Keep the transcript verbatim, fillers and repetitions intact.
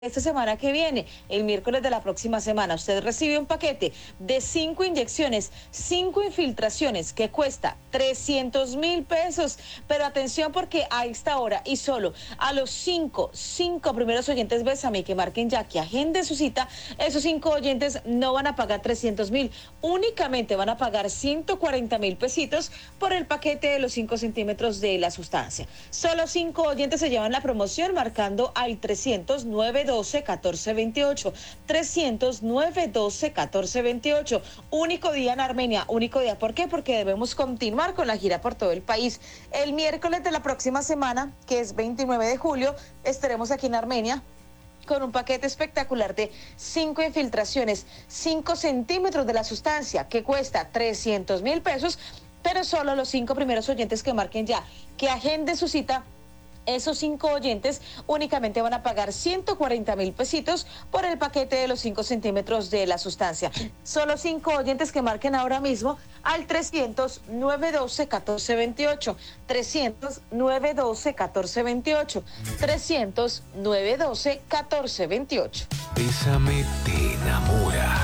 Esta semana que viene, el miércoles de la próxima semana, usted recibe un paquete de cinco inyecciones, cinco infiltraciones que cuesta trescientos mil pesos. Pero atención, porque a esta hora y solo a los cinco, cinco primeros oyentes Bésame que marquen ya, que agenden su cita, esos cinco oyentes no van a pagar trescientos mil, únicamente van a pagar ciento cuarenta mil pesitos por el paquete de los cinco centímetros de la sustancia. Solo cinco oyentes se llevan la promoción marcando al trescientos, nueve doce, catorce veintiocho, trescientos, nueve doce, catorce veintiocho. Único día en Armenia, único día. ¿Por qué? Porque debemos continuar con la gira por todo el país. El miércoles de la próxima semana, que es veintinueve de julio, estaremos aquí en Armenia con un paquete espectacular de cinco infiltraciones, cinco centímetros de la sustancia, que cuesta trescientos mil pesos, pero solo los cinco primeros oyentes que marquen ya, que agenden su cita. Esos cinco oyentes únicamente van a pagar ciento cuarenta mil pesitos por el paquete de los cinco centímetros de la sustancia. Solo cinco oyentes que marquen ahora mismo al trescientos, nueve doce, catorce veintiocho, trescientos, nueve doce, catorce veintiocho, trescientos, nueve doce, catorce veintiocho. Bésame te enamora.